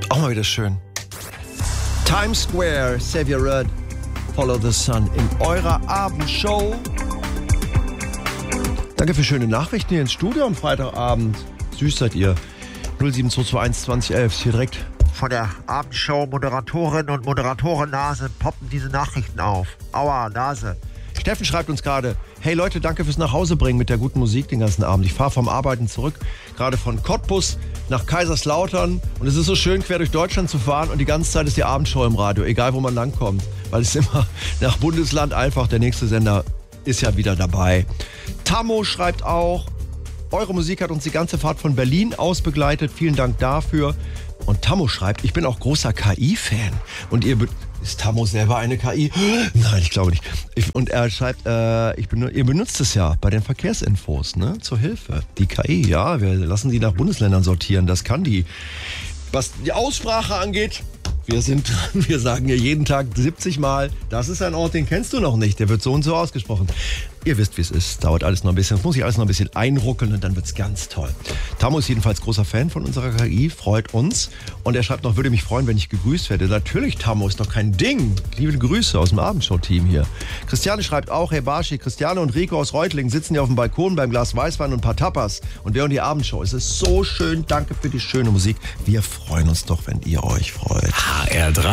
Auch mal wieder schön. Times Square, Xavier Rudd, Follow the Sun in eurer Abendshow. Danke für schöne Nachrichten hier ins Studio am Freitagabend. Süß seid ihr. 07221 2011 hier direkt von der Abendshow Moderatorin und Moderatoren-Nase poppen diese Nachrichten auf. Aua, Nase. Steffen schreibt uns gerade: Hey Leute, danke fürs Nachhausebringen mit der guten Musik den ganzen Abend. Ich fahre vom Arbeiten zurück, gerade von Cottbus nach Kaiserslautern. Und es ist so schön, quer durch Deutschland zu fahren. Und die ganze Zeit ist die Abendshow im Radio, egal wo man langkommt. Weil es immer nach Bundesland einfach, der nächste Sender ist ja wieder dabei. Tammo schreibt auch: Eure Musik hat uns die ganze Fahrt von Berlin aus begleitet. Vielen Dank dafür. Und Tammo schreibt: Ich bin auch großer KI-Fan. Und ist Tammo selber eine KI? Nein, ich glaube nicht. Und er schreibt, ihr benutzt es ja bei den Verkehrsinfos, ne? Zur Hilfe. Die KI, ja, wir lassen die nach Bundesländern sortieren. Das kann die. Was die Aussprache angeht, wir sagen ja jeden Tag 70 Mal, das ist ein Ort, den kennst du noch nicht. Der wird so und so ausgesprochen. Ihr wisst, wie es ist. Dauert alles noch ein bisschen. Es muss sich alles noch ein bisschen einruckeln und dann wird's ganz toll. Tammo ist jedenfalls großer Fan von unserer KI, freut uns. Und er schreibt noch, würde mich freuen, wenn ich gegrüßt werde. Natürlich, Tammo, ist doch kein Ding. Liebe Grüße aus dem Abendshow-Team hier. Christiane schreibt auch: Hey Barschi, Christiane und Rico aus Reutlingen sitzen hier auf dem Balkon beim Glas Weißwein und ein paar Tapas. Und wir und die Abendshow. Es ist so schön. Danke für die schöne Musik. Wir freuen uns doch, wenn ihr euch freut. HR3